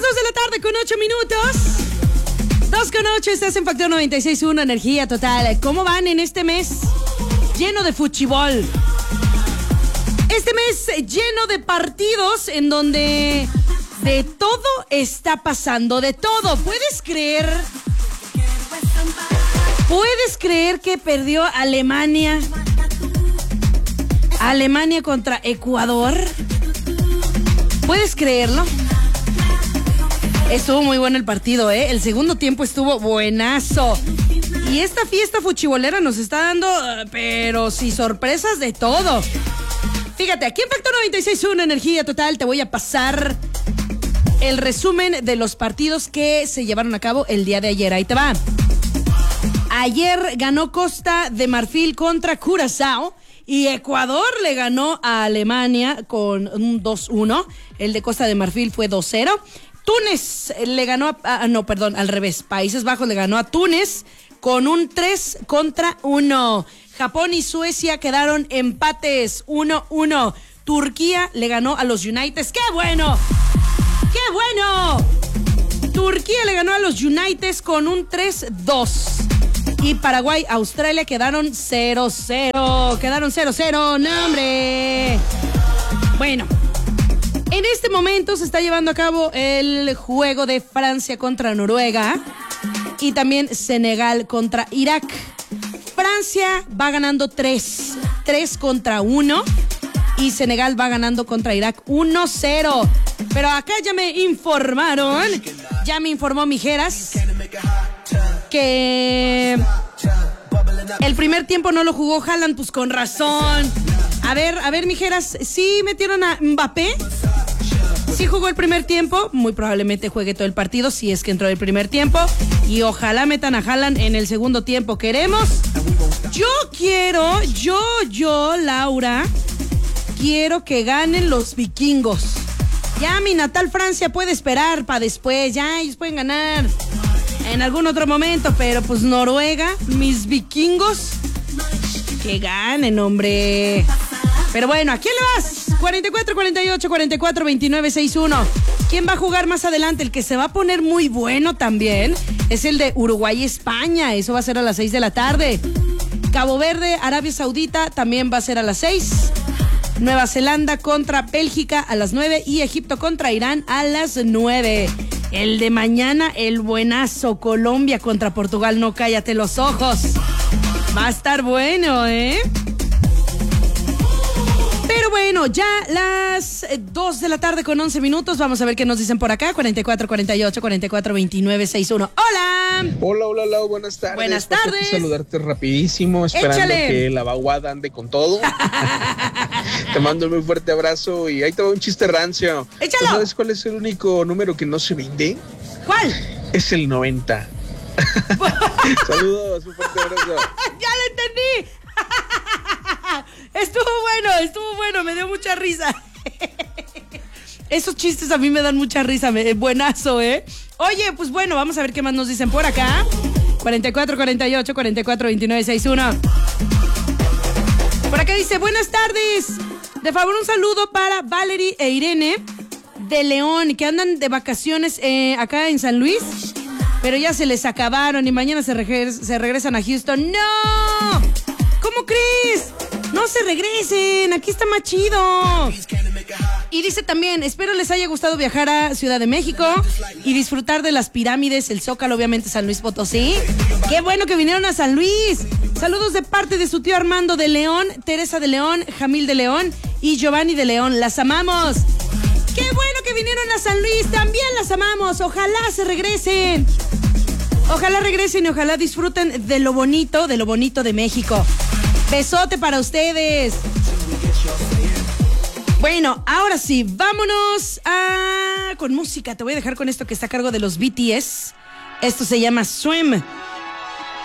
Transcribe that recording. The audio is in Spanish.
2 de la tarde con 8 minutos. 2:08, estás en Factor 96.1, energía total. ¿Cómo van en este mes lleno de fuchibol? Este mes lleno de partidos en donde de todo está pasando, de todo. ¿Puedes creer que perdió Alemania? Alemania contra Ecuador. ¿Puedes creerlo? Estuvo muy bueno el partido, ¿eh? El segundo tiempo estuvo buenazo. Y esta fiesta fuchibolera nos está dando, pero sí, sorpresas de todo. Fíjate, aquí en Factor 96.1 Energía Total te voy a pasar el resumen de los partidos que se llevaron a cabo el día de ayer. Ahí te va. Ayer ganó Costa de Marfil contra Curazao y Ecuador le ganó a Alemania con un 2-1. El de Costa de Marfil fue 2-0. Túnez le ganó al revés. Países Bajos le ganó a Túnez con un 3-1. Japón y Suecia quedaron empates 1-1. Turquía le ganó a los United. ¡Qué bueno! ¡Qué bueno! Turquía le ganó a los United con un 3-2. Y Paraguay, Australia quedaron 0-0. Quedaron 0-0. ¡No, hombre! Bueno, en este momento se está llevando a cabo el juego de Francia contra Noruega y también Senegal contra Irak. Francia va ganando 3-1 y Senegal va ganando contra Irak 1-0. Pero acá ya me informó Mijeras que el primer tiempo no lo jugó Haaland, pues con razón. A ver, Mijeras, ¿sí metieron a Mbappé? Sí jugó el primer tiempo, muy probablemente juegue todo el partido si es que entró el primer tiempo y ojalá metan a Haaland en el segundo tiempo. Queremos, Laura, quiero que ganen los vikingos. Ya mi natal Francia puede esperar para después, ya ellos pueden ganar en algún otro momento, pero pues Noruega, mis vikingos, que ganen, hombre. Pero bueno, ¿a quién le vas? 44, 48, 44, 29, 61. ¿Quién va a jugar más adelante? El que se va a poner muy bueno también es el de Uruguay-España. Eso va a ser a las 6 de la tarde. Cabo Verde, Arabia Saudita, también va a ser a las 6. Nueva Zelanda contra Bélgica a las 9 y Egipto contra Irán a las 9. El de mañana, el buenazo, Colombia contra Portugal. No, cállate los ojos. Va a estar bueno, ¿eh? Pero bueno, ya las 2 de la tarde con 11 minutos. Vamos a ver qué nos dicen por acá. 44, 48, 44, 29, 61. ¡Hola! Hola, buenas tardes. Buenas tardes. Paso a saludarte rapidísimo, esperando que la vaguada ande con todo. Te mando un muy fuerte abrazo y ahí te va un chiste rancio. ¡Échalo! ¿Sabes cuál es el único número que no se vende? ¿Cuál? Es el 90. Saludos, un fuerte abrazo. ¡Ya lo entendí! Estuvo bueno, me dio mucha risa. Esos chistes a mí me dan mucha risa, buenazo, ¿eh? Oye, pues bueno, vamos a ver qué más nos dicen por acá. 44, 48, 44, 29, 61. Por acá dice, buenas tardes. De favor, un saludo para Valerie e Irene de León, que andan de vacaciones acá en San Luis, pero ya se les acabaron y mañana se regresan a Houston. ¡No! ¿Cómo crees? No se regresen, aquí está más chido. Y dice también, espero les haya gustado viajar a Ciudad de México y disfrutar de las pirámides, el Zócalo, obviamente San Luis Potosí. ¡Qué bueno que vinieron a San Luis! Saludos de parte de su tío Armando de León, Teresa de León, Jamil de León y Giovanni de León. ¡Las amamos! ¡Qué bueno que vinieron a San Luis! También las amamos. Ojalá se regresen. Ojalá regresen y ojalá disfruten de lo bonito de México. Besote para ustedes. Bueno, ahora sí, vámonos con música. Te voy a dejar con esto que está a cargo de los BTS. Esto se llama Swim.